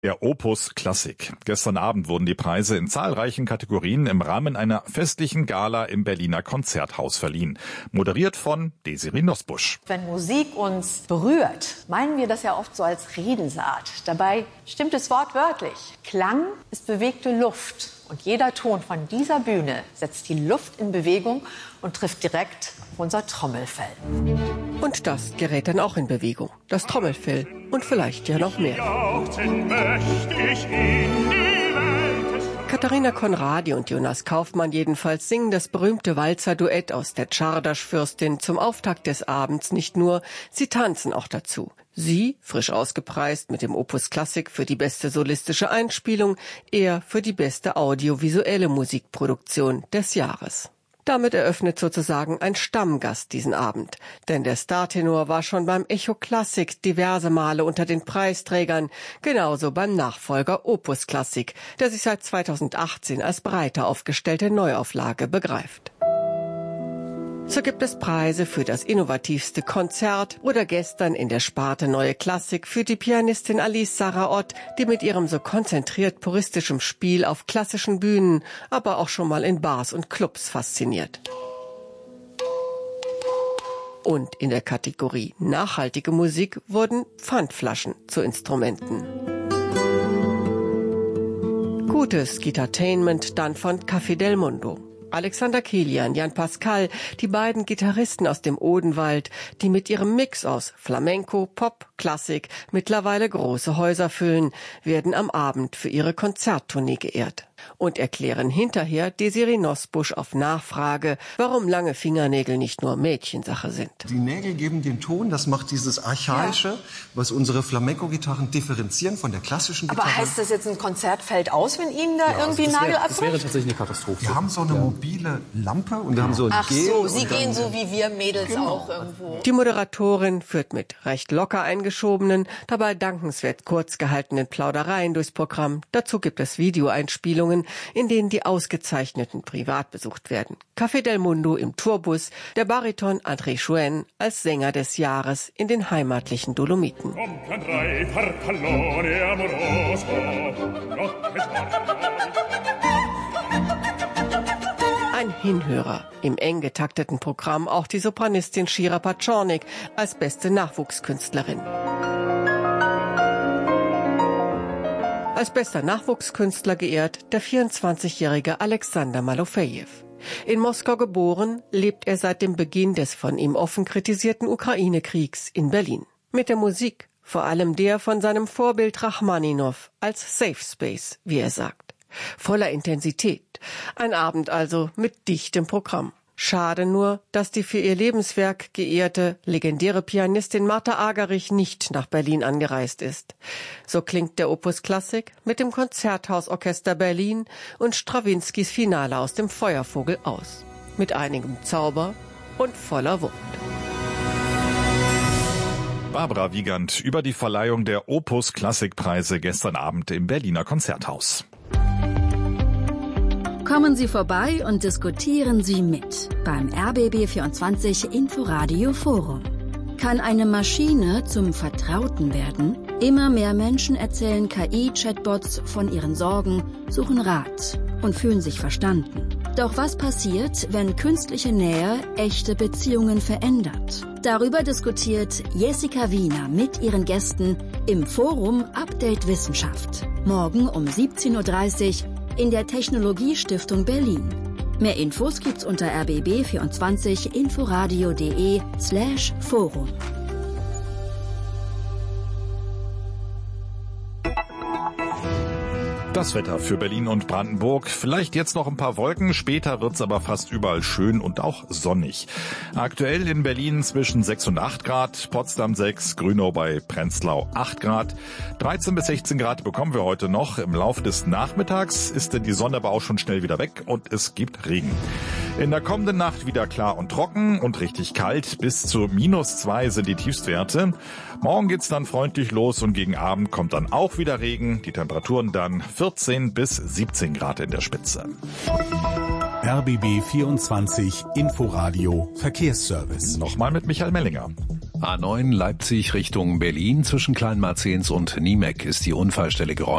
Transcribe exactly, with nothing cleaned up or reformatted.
Der Opus Klassik. Gestern Abend wurden die Preise in zahlreichen Kategorien im Rahmen einer festlichen Gala im Berliner Konzerthaus verliehen. Moderiert von Desiree Nosbusch. Wenn Musik uns berührt, meinen wir das ja oft so als Redensart. Dabei stimmt es wortwörtlich. Klang ist bewegte Luft. Und jeder Ton von dieser Bühne setzt die Luft in Bewegung und trifft direkt auf unser Trommelfell. Und das gerät dann auch in Bewegung. Das Trommelfell. Und vielleicht ja noch mehr. Katharina Conradi und Jonas Kaufmann jedenfalls singen das berühmte Walzer-Duett aus der Czardas-Fürstin zum Auftakt des Abends nicht nur, sie tanzen auch dazu. Sie, frisch ausgepreist mit dem Opus Klassik für die beste solistische Einspielung, er für die beste audiovisuelle Musikproduktion des Jahres. Damit eröffnet sozusagen ein Stammgast diesen Abend. Denn der Startenor war schon beim Echo Klassik diverse Male unter den Preisträgern, genauso beim Nachfolger Opus Klassik, der sich seit zweitausendachtzehn als breiter aufgestellte Neuauflage begreift. So gibt es Preise für das innovativste Konzert oder gestern in der Sparte Neue Klassik für die Pianistin Alice Sarraott, die mit ihrem so konzentriert puristischem Spiel auf klassischen Bühnen, aber auch schon mal in Bars und Clubs fasziniert. Und in der Kategorie Nachhaltige Musik wurden Pfandflaschen zu Instrumenten. Gutes Gitartainment dann von Café del Mundo. Alexander Kilian, Jan Pascal, die beiden Gitarristen aus dem Odenwald, die mit ihrem Mix aus Flamenco, Pop, Klassik mittlerweile große Häuser füllen, werden am Abend für ihre Konzerttournee geehrt. Und erklären hinterher Desiree Nosbusch auf Nachfrage, warum lange Fingernägel nicht nur Mädchensache sind. Die Nägel geben den Ton, das macht dieses Archaische, ja, was unsere Flamenco-Gitarren differenzieren von der klassischen Gitarre. Aber heißt das jetzt, ein Konzert fällt aus, wenn Ihnen da ja, irgendwie also Nagel abbricht? Das wäre tatsächlich eine Katastrophe. Wir haben so eine ja. mobile Lampe und wir haben so ein Ach Gel. so, Sie gehen so wie wir Mädels genau. auch irgendwo. Die Moderatorin führt mit recht locker eingeschobenen, dabei dankenswert kurz gehaltenen Plaudereien durchs Programm. Dazu gibt es Videoeinspielungen, in denen die Ausgezeichneten privat besucht werden. Café del Mundo im Tourbus, der Bariton André Chouen als Sänger des Jahres in den heimatlichen Dolomiten. Ein Hinhörer. Im eng getakteten Programm auch die Sopranistin Shira Paczornik als beste Nachwuchskünstlerin. Als bester Nachwuchskünstler geehrt der vierundzwanzigjährige Alexander Malofejew. In Moskau geboren, lebt er seit dem Beginn des von ihm offen kritisierten Ukraine-Kriegs in Berlin. Mit der Musik, vor allem der von seinem Vorbild Rachmaninow, als Safe Space, wie er sagt. Voller Intensität. Ein Abend also mit dichtem Programm. Schade nur, dass die für ihr Lebenswerk geehrte, legendäre Pianistin Martha Argerich nicht nach Berlin angereist ist. So klingt der Opus Klassik mit dem Konzerthausorchester Berlin und Strawinskys Finale aus dem Feuervogel aus. Mit einigem Zauber und voller Wucht. Barbara Wiegand über die Verleihung der Opus Klassikpreise gestern Abend im Berliner Konzerthaus. Kommen Sie vorbei und diskutieren Sie mit beim R B B vierundzwanzig Inforadio Forum. Kann eine Maschine zum Vertrauten werden? Immer mehr Menschen erzählen K I-Chatbots von ihren Sorgen, suchen Rat und fühlen sich verstanden. Doch was passiert, wenn künstliche Nähe echte Beziehungen verändert? Darüber diskutiert Jessica Wiener mit ihren Gästen im Forum Update Wissenschaft. Morgen um siebzehn Uhr dreißig in der Technologiestiftung Berlin. Mehr Infos gibt's unter r b b vierundzwanzig inforadio punkt de slash forum. Das Wetter für Berlin und Brandenburg. Vielleicht jetzt noch ein paar Wolken, später wird's aber fast überall schön und auch sonnig. Aktuell in Berlin zwischen sechs und acht Grad, Potsdam sechs, Grünau bei Prenzlau acht Grad. dreizehn bis sechzehn Grad bekommen wir heute noch. Im Laufe des Nachmittags ist die Sonne aber auch schon schnell wieder weg und es gibt Regen. In der kommenden Nacht wieder klar und trocken und richtig kalt. Bis zu minus zwei sind die Tiefstwerte. Morgen geht's dann freundlich los und gegen Abend kommt dann auch wieder Regen. Die Temperaturen dann vierzehn bis siebzehn Grad in der Spitze. R B B vierundzwanzig Inforadio Verkehrsservice. Nochmal mit Michael Mellinger. A neun Leipzig Richtung Berlin zwischen Kleinmarzens und Niemeck ist die Unfallstelle geräumt.